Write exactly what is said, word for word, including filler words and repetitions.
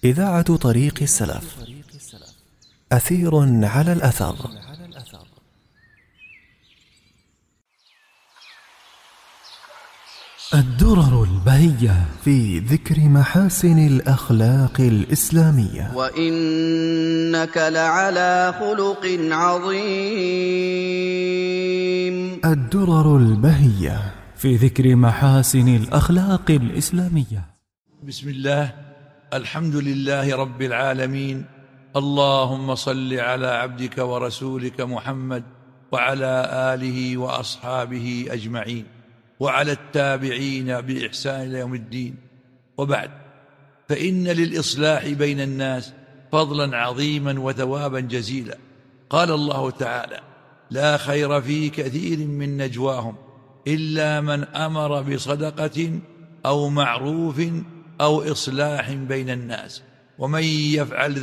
إذاعة طريق السلف. أثير على الأثر. الدرر البهية في ذكر محاسن الأخلاق الإسلامية. وإنك لعلى خلق عظيم. الدرر البهية في ذكر محاسن الأخلاق الإسلامية. بسم الله، الحمد لله رب العالمين. اللهم صل على عبدك ورسولك محمد وعلى آله وأصحابه أجمعين وعلى التابعين بإحسان إلى يوم الدين. وبعد، فإن للإصلاح بين الناس فضلا عظيما وثوابا جزيلا. قال الله تعالى: لا خير في كثير من نجواهم إلا من أمر بصدقة أو معروف أو إصلاح بين الناس، ومن يفعل